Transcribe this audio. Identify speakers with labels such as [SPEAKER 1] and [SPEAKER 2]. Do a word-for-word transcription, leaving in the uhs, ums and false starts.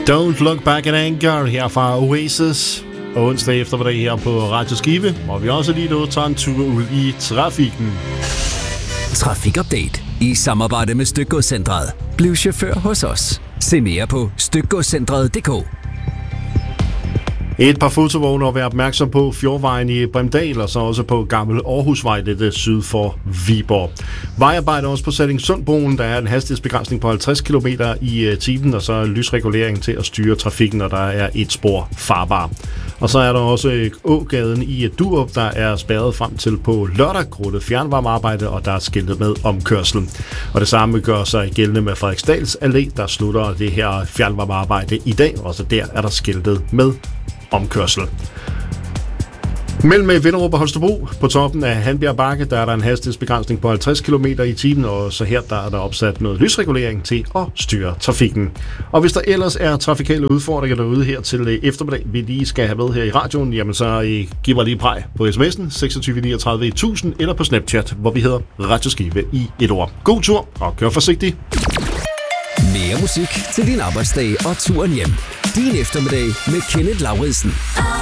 [SPEAKER 1] Don't Look Back in Anger her fra Oasis. Og onsdag eftermiddag her på Radio Skive, hvor vi også lige nu tager en tur ud i trafikken.
[SPEAKER 2] Trafikupdate i samarbejde med Stykgodscentret. Bliv chauffør hos os. Se mere på stykgodscentret punktum d k.
[SPEAKER 1] Et par fotovogne at være opmærksom på Fjordvejen i Bremdal, og så også på Gammel Aarhusvej, lidt syd for Viborg. Vejarbejde også på Sallingsundbroen, der er en hastighedsbegrænsning på halvtreds kilometer i timen, og så lysregulering til at styre trafikken, når der er et spor farbar. Og så er der også Ågaden i Durup, der er spærret frem til på lørdag grundet fjernvarmearbejde, og der er skiltet med omkørsel. Og det samme gør sig gældende med Frederiksdals Allé, der slutter det her fjernvarmearbejde i dag, og så der er der skiltet med omkørsel. Mellem Vinderup og Holstebro på toppen af Hanbjerg Bakke, der er der en hastighedsbegrænsning på halvtreds kilometer i timen, og så her der er der opsat noget lysregulering til at styre trafikken. Og hvis der ellers er trafikale udfordringer derude her til eftermiddag, vi lige skal have med her i radioen, jamen så giv mig lige præg på sms'en seksogtyve niogtredive tusind eller på Snapchat, hvor vi hedder Radio Skive i et ord. God tur og kør forsigtigt.
[SPEAKER 2] Mere musik til din arbejdsdag og turen hjem. Din eftermiddag med Kenneth Lauridsen.